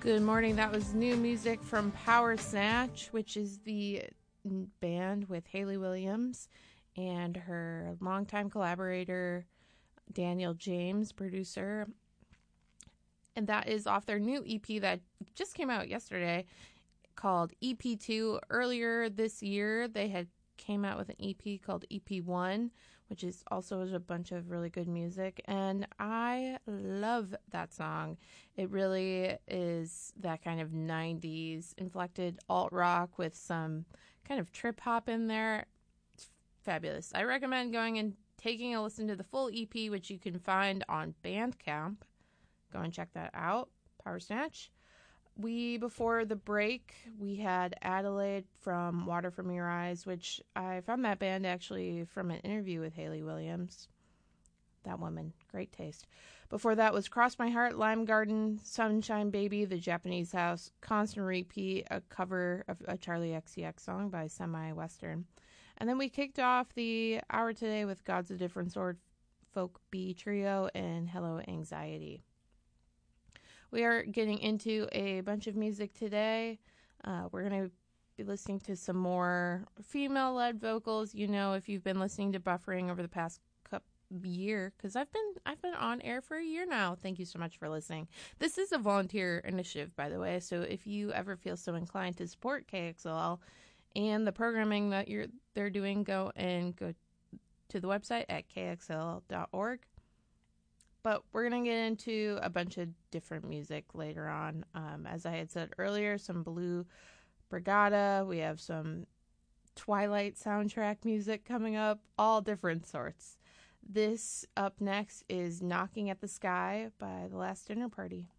Good morning. That was new music from Power Snatch, which is the band with Hayley Williams and her longtime collaborator, Daniel James, producer. And that is off their new EP that just came out yesterday called EP2. Earlier this year, they had came out with an EP called EP1, which is also a bunch of really good music, and I love that song. It really is that kind of 90s inflected alt rock with some kind of trip hop in there. It's fabulous. I recommend going and taking a listen to the full EP, which you can find on Bandcamp. Go and check that out. Power Snatch. Before the break, we had Adelaide from Water From Your Eyes, which I found that band actually from an interview with Hayley Williams. That woman, great taste. Before that was Cross My Heart, Lime Garden, Sunshine Baby, The Japanese House, Constant Repeat, a cover of a Charlie XCX song by Semi Western. And then we kicked off the hour today with God's a Different Sword, Folk B Trio, and Hello Anxiety. We are getting into a bunch of music today. We're going to be listening to some more female-led vocals. You know, if you've been listening to Buffering over the past year, because I've been on air for a year now. Thank you so much for listening. This is a volunteer initiative, by the way. So if you ever feel so inclined to support KXLL and the programming that they're doing, go to the website at kxl.org. But we're going to get into a bunch of different music later on. As I had said earlier, some Blue Brigada. We have some Twilight soundtrack music coming up, all different sorts. This up next is Knocking at the Sky by The Last Dinner Party.